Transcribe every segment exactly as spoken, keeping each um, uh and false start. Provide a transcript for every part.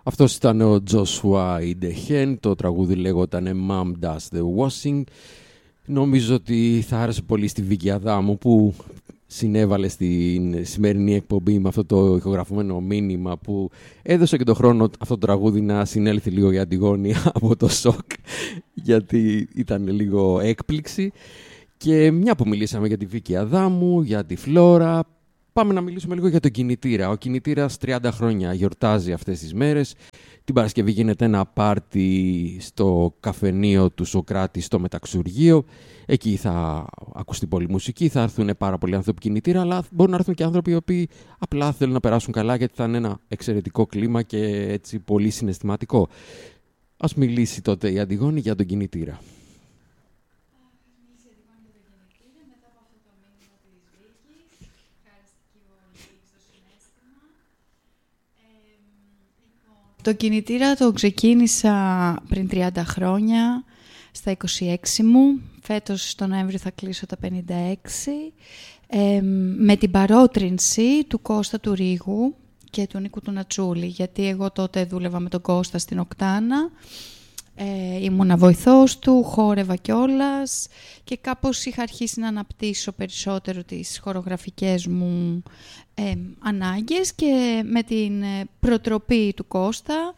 Αυτός ήταν ο Joshua Idehen, το τραγούδι λέγονταν Mom Does The Washing. Νομίζω ότι θα άρεσε πολύ στη Βίκη Αδάμου που συνέβαλε στην σημερινή εκπομπή με αυτό το ηχογραφημένο μήνυμα που έδωσε και τον χρόνο αυτό το τραγούδι να συνέλθει λίγο η Αντιγόνη από το σοκ, γιατί ήταν λίγο έκπληξη. Και μια που μιλήσαμε για τη Βίκη Αδάμου, για τη Φλόρα, πάμε να μιλήσουμε λίγο για τον κινητήρα. Ο κινητήρας τριάντα χρόνια γιορτάζει αυτές τις μέρες. Την Παρασκευή γίνεται ένα πάρτι στο καφενείο του Σοκράτη στο Μεταξουργείο. Εκεί θα ακουστεί πολύ μουσική, θα έρθουν πάρα πολλοί άνθρωποι κινητήρα, αλλά μπορούν να έρθουν και άνθρωποι οι οποίοι απλά θέλουν να περάσουν καλά, γιατί θα είναι ένα εξαιρετικό κλίμα και έτσι πολύ συναισθηματικό. Ας μιλήσει τότε η Αντιγόνη για τον κινητήρα. Το κινητήρα το ξεκίνησα πριν τριάντα χρόνια, στα είκοσι έξι μου. Φέτος τον Νοέμβριο θα κλείσω τα πενήντα έξι. Ε, με την παρότρινση του Κώστα του Ρίγου και του Νίκου του Νατσούλη, γιατί εγώ τότε δούλευα με τον Κώστα στην Οκτάνα. Ε, ήμουνα βοηθός του, χόρευα κιόλας και κάπως είχα αρχίσει να αναπτύσσω περισσότερο τις χορογραφικές μου ε, ανάγκες και με την προτροπή του Κώστα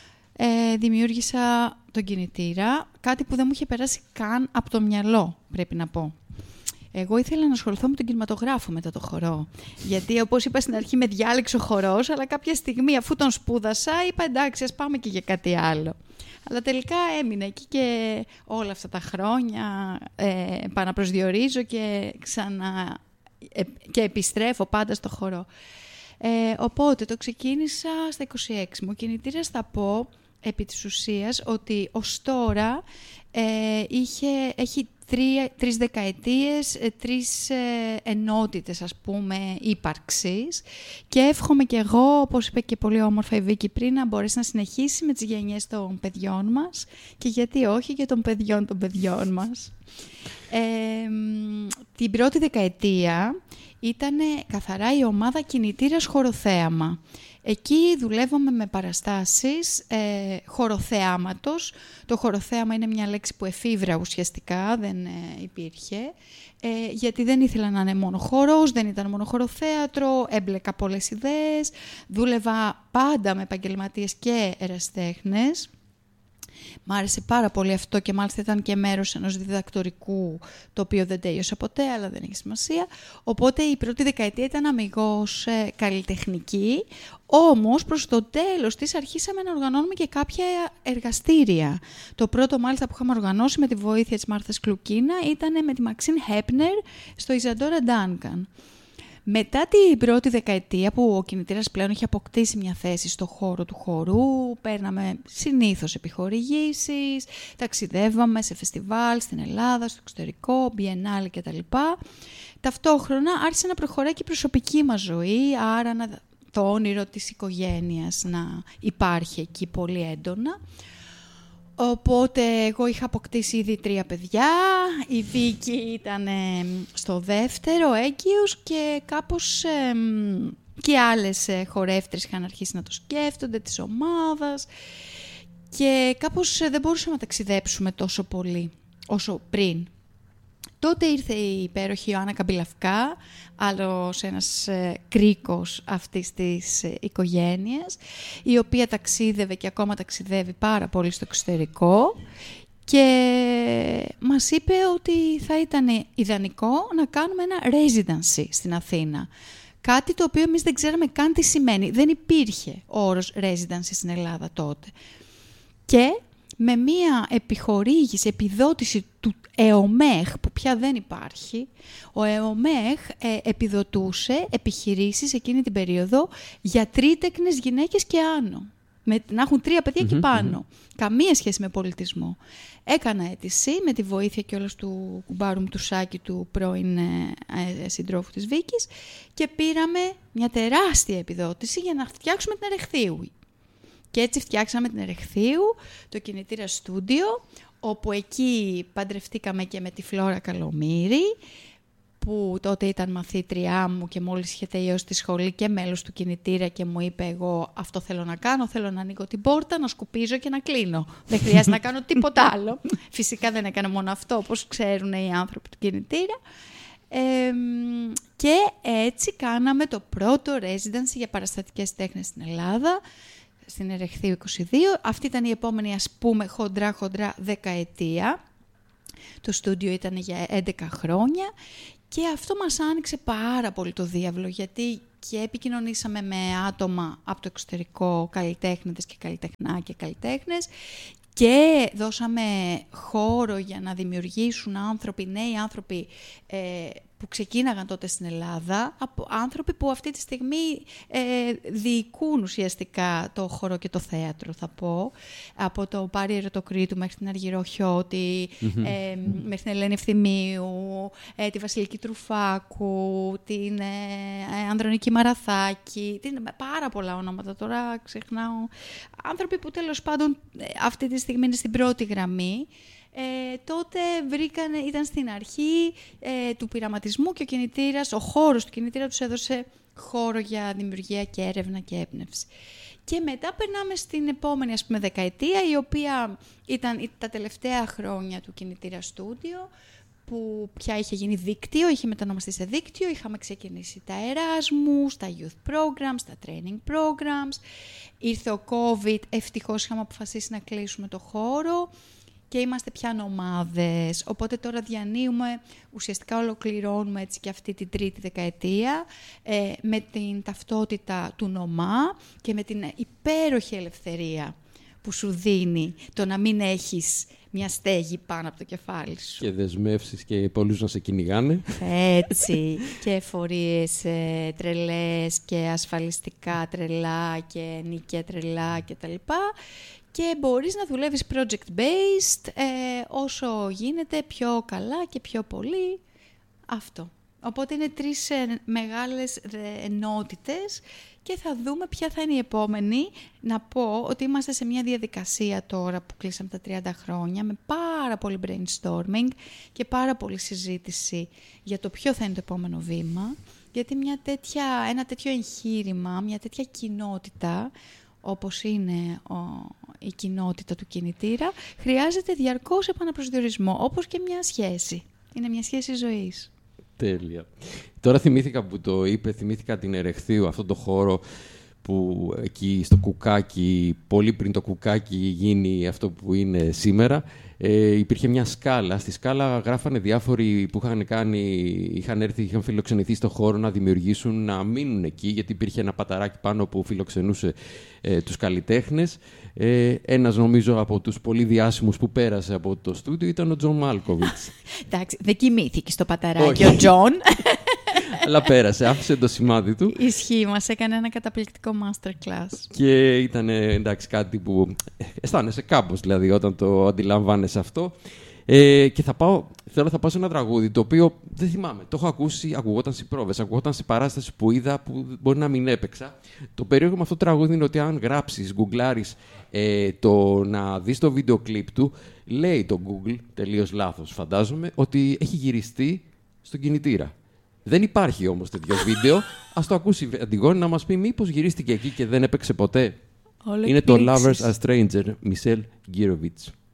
ε, δημιούργησα τον κινητήρα, κάτι που δεν μου είχε περάσει καν από το μυαλό, πρέπει να πω. Εγώ ήθελα να ασχοληθώ με τον κινηματογράφο μετά το χορό. Γιατί, όπως είπα στην αρχή, με διάλεξε ο χορός, αλλά κάποια στιγμή, αφού τον σπούδασα, είπα εντάξει, ας πάμε και για κάτι άλλο. Αλλά τελικά έμεινα εκεί και όλα αυτά τα χρόνια ε, επαναπροσδιορίζω και, ξανα, ε, και επιστρέφω πάντα στο χορό. Ε, οπότε το ξεκίνησα στα είκοσι έξι μου. Ο κινητήρας θα πω επί της ουσίας ότι ως τώρα ε, είχε, έχει τρία, τρεις δεκαετίες, τρεις ε, ενότητες ας πούμε ύπαρξης και εύχομαι και εγώ, όπως είπε και πολύ όμορφα η Βίκη πριν, να μπορέσει να συνεχίσει με τις γενιές των παιδιών μας και γιατί όχι και των παιδιών των παιδιών μας. Ε, την πρώτη δεκαετία ήταν καθαρά η ομάδα κινητήρας χοροθέαμα. Εκεί δουλεύαμε με παραστάσεις ε, χοροθεάματος. Το χοροθέαμα είναι μια λέξη που εφήβρα ουσιαστικά, δεν ε, υπήρχε, ε, γιατί δεν ήθελα να είναι μόνο χορός, δεν ήταν μόνο χοροθέατρο, έμπλεκα πολλές ιδέες, δούλευα πάντα με επαγγελματίες και ερασιτέχνες. Μ' άρεσε πάρα πολύ αυτό και μάλιστα ήταν και μέρος ενός διδακτορικού, το οποίο δεν τέλειωσα ποτέ, αλλά δεν έχει σημασία. Οπότε η πρώτη δεκαετία ήταν αμιγώς ε, καλλιτεχνική, όμως προς το τέλος της αρχίσαμε να οργανώνουμε και κάποια εργαστήρια. Το πρώτο μάλιστα που είχαμε οργανώσει με τη βοήθεια της Μάρθας Κλουκίνα ήταν με τη Μαξίν Χέπνερ στο Ιζαντόρα Ντάνκαν. Μετά την πρώτη δεκαετία που ο κινητήρας πλέον είχε αποκτήσει μια θέση στο χώρο του χορού, παίρναμε συνήθως επιχορηγήσεις, ταξιδεύαμε σε φεστιβάλ στην Ελλάδα, στο εξωτερικό, μπιενάλε κτλ. Ταυτόχρονα άρχισε να προχωράει και η προσωπική μας ζωή, άρα να, το όνειρο της οικογένειας να υπάρχει εκεί πολύ έντονα. Οπότε εγώ είχα αποκτήσει ήδη τρία παιδιά, η Βίκη ήταν ε, στο δεύτερο έγκυος και κάπως ε, και άλλες ε, χορεύτρες είχαν αρχίσει να το σκέφτονται της ομάδας και κάπως ε, δεν μπορούσαμε να ταξιδέψουμε τόσο πολύ όσο πριν. Τότε ήρθε η υπέροχη Ιωάννα Καμπυλαυκά, άλλος ένας ε, κρίκος αυτής της ε, οικογένειας, η οποία ταξίδευε και ακόμα ταξιδεύει πάρα πολύ στο εξωτερικό και μας είπε ότι θα ήταν ιδανικό να κάνουμε ένα residency στην Αθήνα. Κάτι το οποίο εμείς δεν ξέραμε καν τι σημαίνει. Δεν υπήρχε ο όρος residency στην Ελλάδα τότε. Και με μία επιχορήγηση, επιδότηση του ΕΟΜΕΧ, που πια δεν υπάρχει, ο ΕΟΜΕΧ ε, επιδοτούσε επιχειρήσεις εκείνη την περίοδο για τρίτεκνες γυναίκες και άνω. Με, να έχουν τρία παιδιά mm-hmm, και πάνω. Mm-hmm. Καμία σχέση με πολιτισμό. Έκανα αίτηση με τη βοήθεια κιόλας του κουμπάρου μου του Σάκη, του πρώην ε, ε, συντρόφου της Βίκης, και πήραμε μια τεράστια επιδότηση για να φτιάξουμε την Ερεχθείου. Και έτσι φτιάξαμε την Ερεχθείου, το κινητήρα στούντιο, όπου εκεί παντρευτήκαμε και με τη Φλόρα Καλομήρη, που τότε ήταν μαθήτριά μου και μόλις είχε τελειώσει τη σχολή και μέλος του κινητήρα και μου είπε εγώ αυτό θέλω να κάνω, θέλω να ανοίγω την πόρτα, να σκουπίζω και να κλείνω. Δεν χρειάζεται να κάνω τίποτα άλλο. Φυσικά δεν έκανα μόνο αυτό, όπως ξέρουν οι άνθρωποι του κινητήρα. Ε, και έτσι κάναμε το πρώτο residency για παραστατικές τέχνες στην Ελλάδα, στην Ερεχθείου είκοσι δύο. Αυτή ήταν η επόμενη, ας πούμε, χοντρά χοντρά δεκαετία. Το στούντιο ήταν για έντεκα χρόνια και αυτό μας άνοιξε πάρα πολύ το διάβλο, γιατί και επικοινωνήσαμε με άτομα από το εξωτερικό, καλλιτέχνες και καλλιτεχνά και καλλιτέχνες, και δώσαμε χώρο για να δημιουργήσουν άνθρωποι, νέοι άνθρωποι ε, που ξεκίναγαν τότε στην Ελλάδα, από άνθρωποι που αυτή τη στιγμή ε, διοικούν ουσιαστικά το χώρο και το θέατρο, θα πω. Από το Πάρη Ερωτοκρίτου μέχρι την Αργυρό Χιώτη, mm-hmm. ε, μέχρι την Ελένη Ευθυμίου, ε, τη Βασιλική Τρουφάκου, την ε, Ανδρονική Μαραθάκη, την, πάρα πολλά ονόματα, τώρα ξεχνάω. Άνθρωποι που τέλος πάντων ε, αυτή τη στιγμή είναι στην πρώτη γραμμή. Ε, τότε βρήκανε, ήταν στην αρχή ε, του πειραματισμού και ο κινητήρας, ο χώρος του κινητήρα τους έδωσε χώρο για δημιουργία και έρευνα και έμπνευση. Και μετά περνάμε στην επόμενη, ας πούμε, δεκαετία, η οποία ήταν τα τελευταία χρόνια του κινητήρα στούντιο, που πια είχε γίνει δίκτυο, είχε μετανομαστεί σε δίκτυο, είχαμε ξεκινήσει τα Erasmus, τα youth programs, τα training programs. Ήρθε ο COVID, ευτυχώς είχαμε αποφασίσει να κλείσουμε το χώρο και είμαστε πια ομάδες, οπότε τώρα διανύουμε, ουσιαστικά ολοκληρώνουμε έτσι και αυτή την τρίτη δεκαετία ε, με την ταυτότητα του νομά και με την υπέροχη ελευθερία που σου δίνει το να μην έχεις μια στέγη πάνω από το κεφάλι σου. Και δεσμεύσεις και πολλούς να σε κυνηγάνε. Έτσι, και εφορίες ε, τρελές και ασφαλιστικά τρελά και νίκια τρελά κτλ. Και μπορείς να δουλεύεις project-based ε, όσο γίνεται πιο καλά και πιο πολύ. Αυτό. Οπότε είναι τρεις ε, μεγάλες ε, ενότητες και θα δούμε ποια θα είναι η επόμενη. Να πω ότι είμαστε σε μια διαδικασία τώρα που κλείσαμε τα τριάντα χρόνια με πάρα πολύ brainstorming και πάρα πολύ συζήτηση για το ποιο θα είναι το επόμενο βήμα. Γιατί μια τέτοια, ένα τέτοιο εγχείρημα, μια τέτοια κοινότητα, όπως είναι ο, η κοινότητα του κινητήρα, χρειάζεται διαρκώς επαναπροσδιορισμό, όπως και μια σχέση. Είναι μια σχέση ζωής. Τέλεια. Τώρα θυμήθηκα που το είπε, θυμήθηκα την Ερεχθείου, αυτό το χώρο που εκεί στο Κουκάκι, πολύ πριν το Κουκάκι γίνει αυτό που είναι σήμερα, ε, υπήρχε μια σκάλα. Στη σκάλα γράφανε διάφοροι που είχαν, κάνει, είχαν έρθει, είχαν φιλοξενηθεί στο χώρο να δημιουργήσουν, να μείνουν εκεί, γιατί υπήρχε ένα παταράκι πάνω που φιλοξενούσε ε, τους καλλιτέχνες. Ε, ένας, νομίζω, από τους πολύ διάσημους που πέρασε από το στούντιο ήταν ο Τζον Μάλκοβιτς. Εντάξει, δεν κοιμήθηκε στο παταράκι ο Τζον. Αλλά πέρασε, άφησε το σημάδι του. Ισχύει, μας έκανε ένα καταπληκτικό masterclass. Και ήταν, εντάξει, κάτι που αισθάνεσαι κάπως, δηλαδή, όταν το αντιλαμβάνεσαι αυτό. Ε, και θα πάω, θέλω θα πάω σε ένα τραγούδι, το οποίο δεν θυμάμαι. Το έχω ακούσει, ακουγόταν σε πρόβες, ακουγόταν σε παράσταση που είδα, που μπορεί να μην έπαιξα. Το περίεργο με αυτό το τραγούδι είναι ότι αν γράψεις, γκουγκλάρεις ε, το να δεις το βίντεο κλιπ του, λέει το Google, τελείως λάθος φαντάζομαι, ότι έχει γυριστεί στον κινητήρα. Δεν υπάρχει όμως τέτοιο βίντεο. Ας το ακούσει η Αντιγόνη να μας πει μήπως γυρίστηκε εκεί και δεν έπαιξε ποτέ. Όλο είναι το Lovers are Stranger, Μισελ Γκίροβιτς.